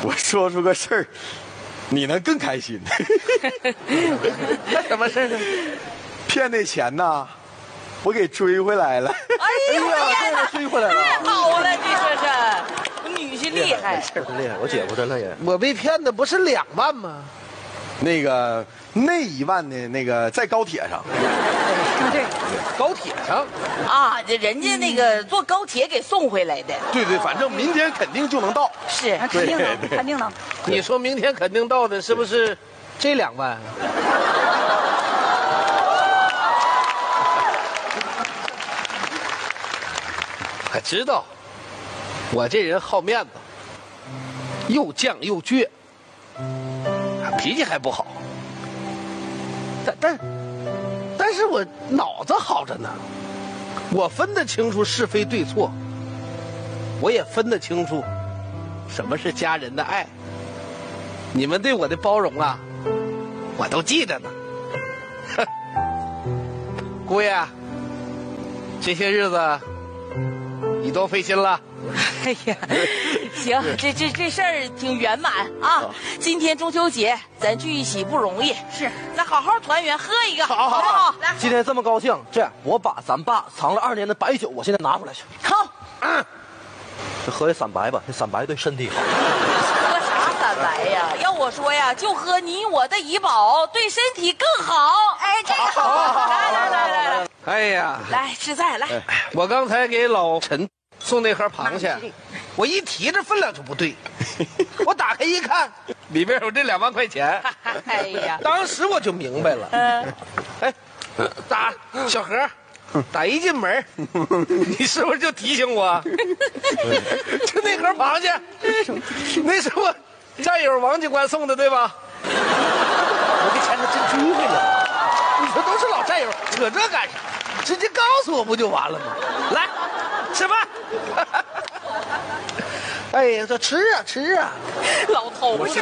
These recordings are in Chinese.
我说出个事儿，你能更开心。 什么事呢？ 骗那钱呐，我给追回来了。 哎呀， 追回来了， 太好了，你说是，我女婿厉害。 厉害，我姐夫真了也。我被骗的不是2万吗？ 那1万呢？那个在高铁上。 对， 高铁上啊，这人家那个坐高铁给送回来的。 对，反正明天肯定就能到。 是， 肯定能，肯定能。 你说明天肯定到的，是不是这2万？我知道，我这人好面子，又犟又倔，脾气还不好。但是我脑子好着呢，我分得清楚是非对错，我也分得清楚什么是家人的爱。你们对我的包容啊，我都记着呢。姑爷，这些日子你多费心了。 哎呀，行，这事儿挺圆满啊！今天中秋节，咱聚一起不容易，是，那好好团圆，喝一个，好不好？来， 今天这么高兴，这样我把咱爸藏了2年的白酒，我现在拿出来去。 好， 这喝这散白吧，这散白对身体好。 喝啥散白呀？要我说呀，就喝你我的怡宝，对身体更好。哎，这个好，来， 哎呀， 来吃菜来。 我刚才给老陈送那盒螃蟹，我一提这分量就不对，我打开一看，里边有这2万块钱。 哎呀， 当时我就明白了。哎，打小何，打一进门，你是不是就提醒我？就那盒螃蟹，那是我战友王警官送的，对吧？我这钱还真追回来了。你说都是老战友，扯这干啥？直接告诉我不就完了吗？来，吃饭。哎呀，这吃啊吃啊， 老头子。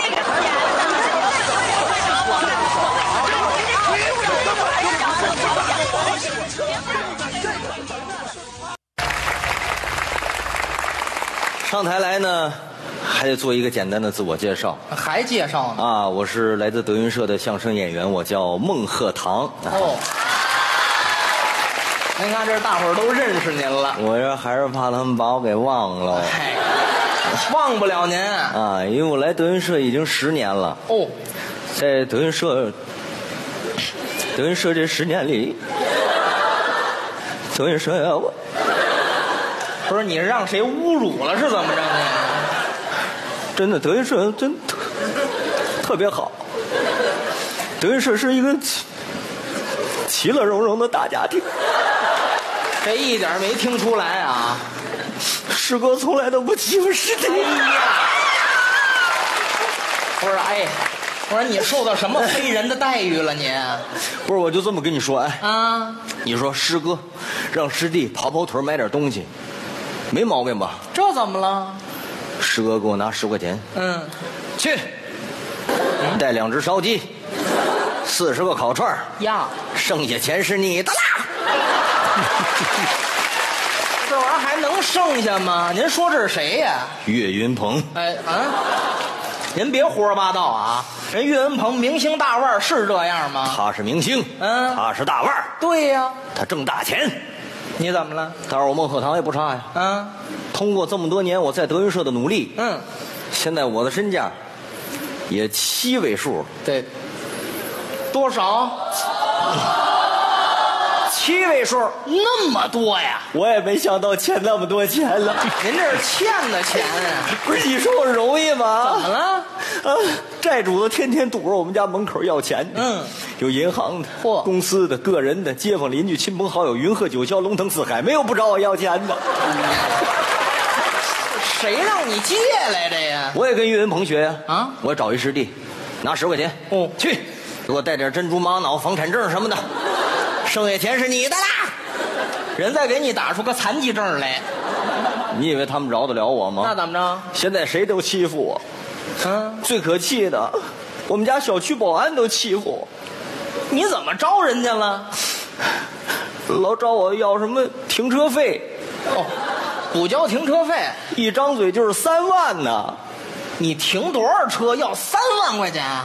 上台来呢，还得做一个简单的自我介绍还介绍呢？ 啊！我是来自德云社的相声演员，我叫孟鹤堂。 哦，您看这大伙儿都认识您了。 我这还是怕他们把我给忘了。 嗨，忘不了您啊！因为我来德云社已经10年了。 哦， 在德云社这10年里，德云社呀，我不是你让谁侮辱了是怎么着呢？ 真的德云社真特别好。德云社是一个其乐融融的大家庭。 这一点没听出来啊！ 师哥从来都不欺负师弟。 哎呀，不是，哎，我说你受到什么非人的待遇了你？ 不是，我就这么跟你说，哎啊， 你说师哥让师弟跑跑腿买点东西，没毛病吧？ 这怎么了？ 师哥给我拿10块钱，去，带2只烧鸡，40个烤串呀， 剩下钱是你的啦。 这玩意儿还能剩下吗？您说这是谁呀？ 岳云鹏。 哎啊，您别胡说八道啊！人岳云鹏明星大腕是这样吗？ 他是明星，他是大腕。 对呀， 他挣大钱。 你怎么了？ 但是我孟鹤堂也不差呀。通过这么多年我在德云社的努力，现在我的身价也7位数。 对，多少？7位数，那么多呀！ 我也没想到欠那么多钱了。 您这是欠的钱啊！ 不是你说我容易吗？ 怎么了？ 债主都天天堵着我们家门口要钱。有银行的、公司的、个人的、街坊邻居、亲朋好友，云鹤九霄，龙腾四海，没有不找我要钱的。 谁让你借来的呀？ 我也跟岳云鹏学呀。我找一师弟，拿10块钱，去，给我带点珍珠玛瑙、房产证什么的，剩下钱是你的啦。 人再给你打出个残疾证来， 你以为他们饶得了我吗？ 那怎么着？ 现在谁都欺负我。最可气的，我们家小区保安都欺负我。 你怎么招人家了？ 老找我要什么停车费。 补交停车费， 一张嘴就是3万呢。 你停多少车要3万块钱？